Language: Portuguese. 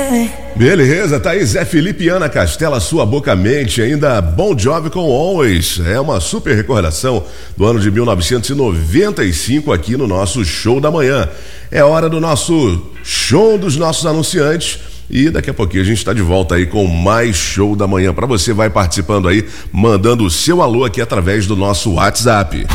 Beleza, tá aí Zé Felipe e Ana Castela, Sua Boca Mente, ainda Bon Jovi com Always. É uma super recordação do ano de 1995 aqui no nosso Show da Manhã. É hora do nosso show dos nossos anunciantes e daqui a pouquinho a gente está de volta aí com mais Show da Manhã. Para você, vai participando aí, mandando o seu alô aqui através do nosso WhatsApp.